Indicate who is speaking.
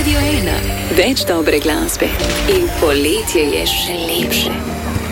Speaker 1: Radio 1, več dobre glasbe in poletje je še lepše.